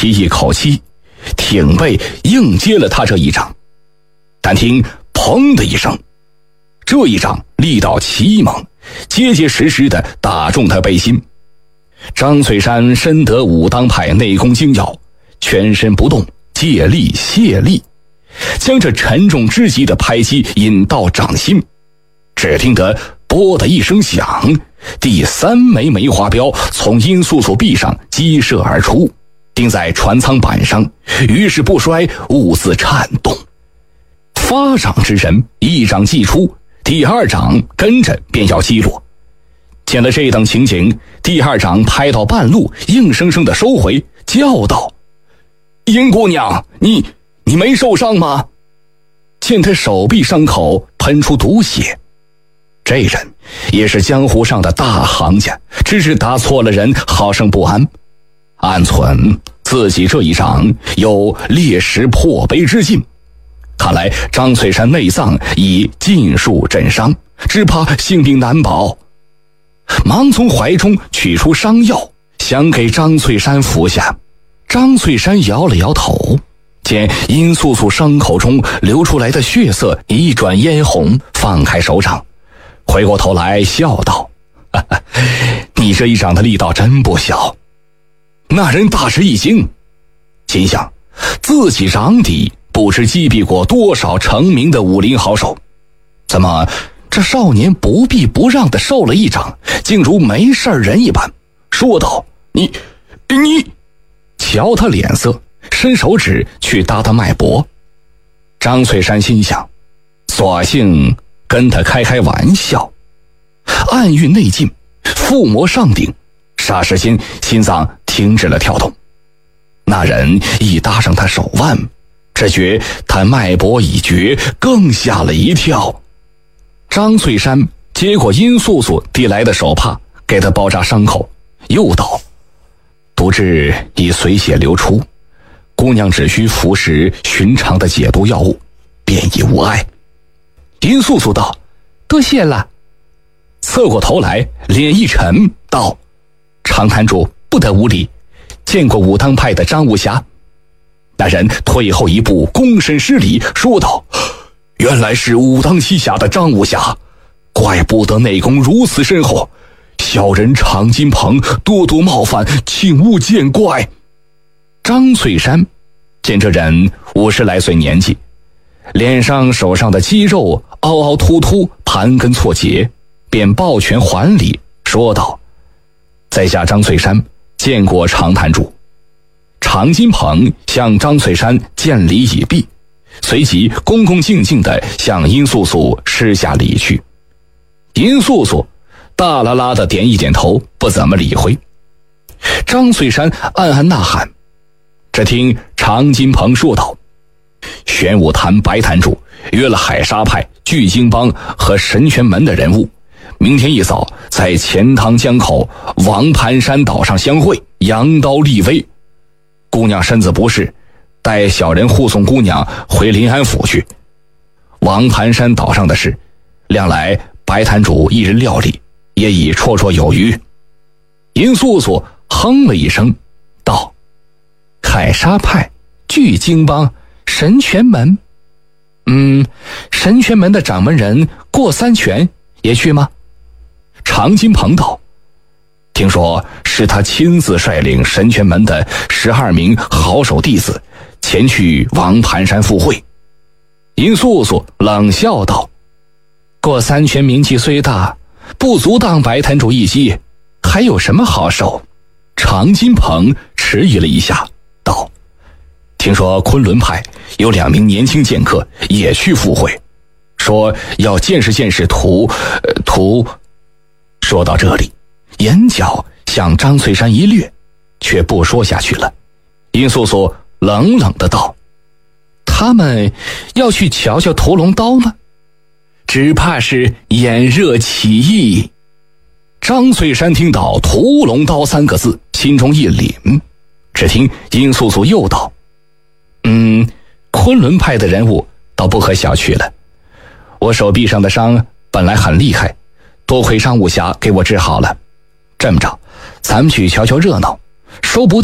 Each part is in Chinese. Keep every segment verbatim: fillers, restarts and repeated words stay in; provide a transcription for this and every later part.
起一口气，挺背硬接了他这一掌。但听砰的一声，这一掌力道奇猛，结结实实地打中他背心。张翠山深得武当派内功精要，全身不动，借力卸力，将这沉重之极的拍击引到掌心。只听得啵的一声响，第三枚梅花镖从殷素素臂上激射而出，钉在船舱板上，于是不衰，兀自颤动。发掌之人一掌击出，第二掌跟着便要击落。见了这等情景，第二掌拍到半路，硬生生地收回，叫道：殷姑娘，你你没受伤吗？见他手臂伤口喷出毒血，这人也是江湖上的大行家，只是打错了人，好生不安，暗忖自己这一掌有裂石破碑之劲。看来张翠山内脏已尽数震伤，只怕性命难保。忙从怀中取出伤药，想给张翠山服下。张翠山摇了摇头，见殷素素伤口中流出来的血色一转嫣红，放开手掌，回过头来笑道：哈哈，你这一掌的力道真不小。那人大吃一惊，心想自己掌底不知击毙过多少成名的武林好手，怎么这少年不避不让的受了一掌，竟如没事人一般，说道：你你瞧他脸色，伸手指去搭他脉搏。张翠山心想，索性跟他开开玩笑，暗运内劲，附魔上顶，霎时间心脏停止了跳动。那人一搭上他手腕，只觉他脉搏已绝，更吓了一跳。张翠山接过殷素素递来的手帕，给他包扎伤口，又道：毒质已随血流出，姑娘只需服食寻常的解毒药物，便已无碍。殷素素道：多谢了。侧过头来，脸一沉，道：常坛主不得无礼，见过武当派的张武侠。那人退后一步，躬身施礼，说道：原来是武当旗下的张武侠，怪不得内功如此深厚，小人常金鹏多多冒犯，请勿见怪。张翠山见这人五十来岁年纪，脸上手上的肌肉凹凹凸凸，盘根错节，便抱拳还礼，说道：在下张翠山见过常坛主。常金鹏向张翠山见礼已毕，随即恭恭敬敬地向殷素素施下礼去。殷素素大啦啦地点一点头，不怎么理会。张翠山暗暗呐喊。只听常金鹏说道：玄武坛白坛主约了海沙派、聚精帮和神拳门的人物，明天一早在钱塘江口王盘山岛上相会，扬刀立威。姑娘身子不适，带小人护送姑娘回临安府去。王盘山岛上的事，量来白坛主一人料理，也已绰绰有余。殷素素哼了一声，道：海沙派、聚精帮、神拳门，嗯，神拳门的掌门人过三拳也去吗？常金鹏道：听说是他亲自率领神拳门的十二名好手弟子前去王盘山赴会。殷素素冷笑道：过三拳名气虽大，不足当白坛主一击，还有什么好手？常金鹏迟疑了一下，道：听说昆仑派有两名年轻剑客也去赴会，说要见识见识图呃图。说到这里，眼角向张翠山一掠，却不说下去了。殷素素冷冷的道：他们要去瞧瞧屠龙刀吗？只怕是眼热起意。张翠山听到屠龙刀三个字，心中一凛。只听殷素素又道：嗯，昆仑派的人物倒不可小觑了。我手臂上的伤本来很厉害，多亏张武侠给我治好了。这么着，咱们去瞧瞧热闹，说不定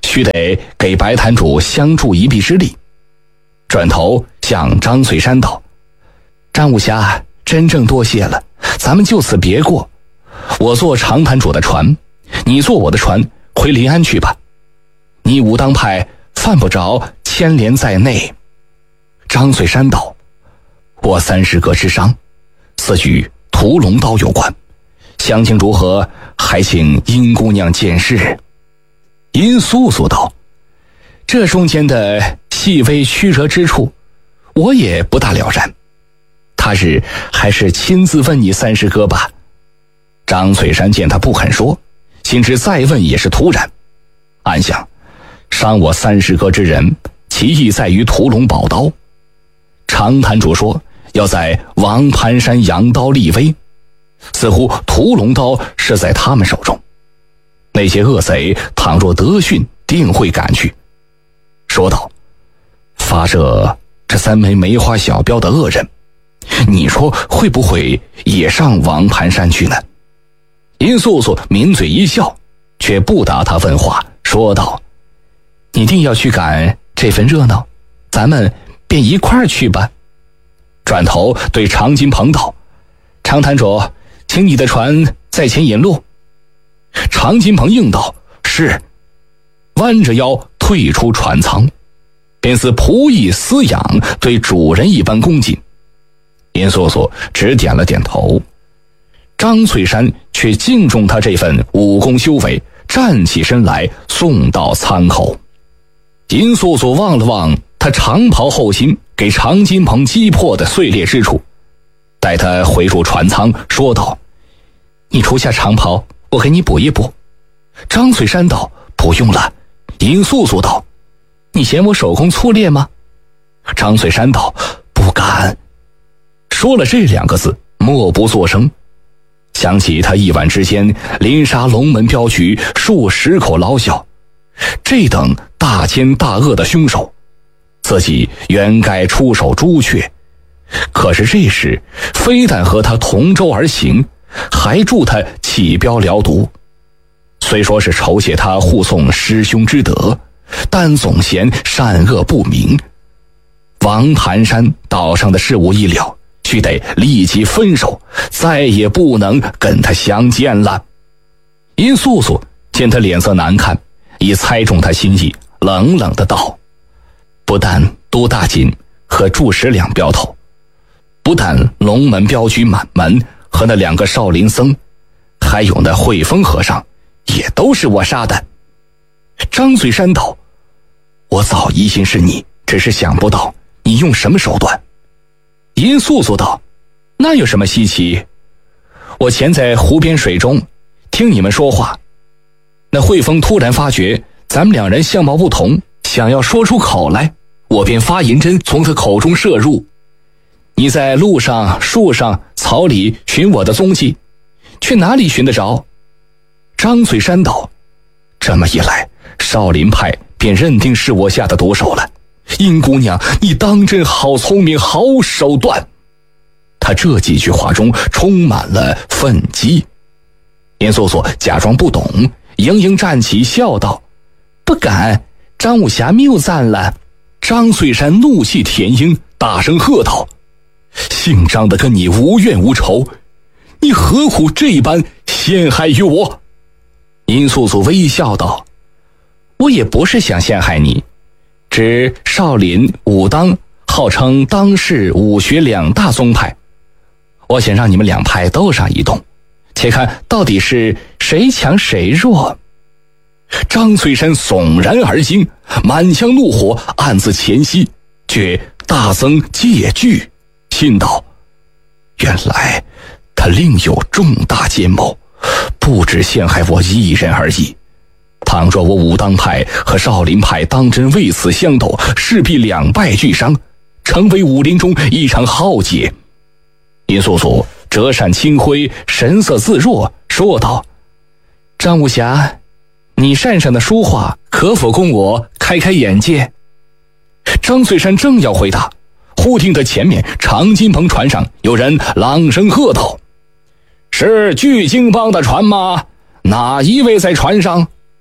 须得给白坛主相助一臂之力。转头向张翠山道：张武侠，真正多谢了，咱们就此别过。我坐长坛主的船，你坐我的船回临安去吧。你武当派犯不着牵连在内。张翠山道：我三十个之伤，似与屠龙刀有关，详情如何，还请殷姑娘见识。殷素素道：这中间的细微曲折之处，我也不大了然，他日还是亲自问你三师哥吧。张翠山见他不肯说，心知再问也是突然，暗想伤我三师哥之人，其意在于屠龙宝刀。长坛主说要在王盘山扬刀立威，似乎屠龙刀是在他们手中，那些恶贼倘若得讯，定会赶去。说道：发射这三枚梅花小镖的恶人，你说会不会也上王盘山去呢？殷素素抿嘴一笑，却不答他问话，说道：你定要去赶这份热闹，咱们便一块儿去吧。转头对常金鹏道：常坛主，请你的船在前引路。常金鹏应道：是。弯着腰退出船舱，便似仆役饲养，对主人一般恭敬。殷素素只点了点头。张翠山却敬重他这份武功修为，站起身来送到舱口。殷素素望了望他长袍后心给常金鹏击破的碎裂之处，待他回入船舱，说道：你除下长袍，我给你补一补。张翠山道：不用了。殷素素道：你嫌我手工粗劣吗？张翠山道：不敢。说了这两个字，默不作声。想起他一晚之间连杀龙门镖局数十口老小，这等大奸大恶的凶手，自己原该出手诛却。可是这时非但和他同舟而行，还助他起镖疗毒。虽说是酬谢他护送师兄之德，但总嫌善恶不明。王盘山岛上的事务一了，须得立即分手，再也不能跟他相见了。殷素素见他脸色难看，已猜中他心意，冷冷的道：不但都大锦和祝十两镖头，不但龙门镖局满门和那两个少林僧，还有那慧峰和尚，也都是我杀的。张翠山道：我早疑心是你，只是想不到你用什么手段。殷素素道：那有什么稀奇？我潜在湖边水中听你们说话，那慧峰突然发觉咱们两人相貌不同，想要说出口来，我便发银针从他口中射入。你在路上、树上、草里寻我的踪迹，却哪里寻得着？张翠山道：这么一来，少林派便认定是我下的毒手了。殷姑娘，你当真好聪明，好手段。他这几句话中充满了愤激。殷素素假装不懂，盈盈站起笑道：不敢，张武侠谬赞了。张翠山怒气填膺，大声喝道：姓张的跟你无怨无仇，你何苦这般陷害于我？殷素素微笑道：我也不是想陷害你，只少林、武当号称当世武学两大宗派，我想让你们两派斗上一动，且看到底是谁强谁弱。张翠山悚然而惊，满腔怒火暗自潜息，却大增戒惧，心道：原来他另有重大奸谋，不只陷害我一人而已。倘若我武当派和少林派当真为此相斗，势必两败俱伤，成为武林中一场浩劫。殷素素折扇清辉，神色自若，说道：张武侠，你扇上的书画可否供我开开眼界？张翠山正要回答，忽听得前面长金鹏船上有人朗声喝道：是巨鲸帮的船吗？哪一位在船上？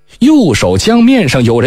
右手将面上有人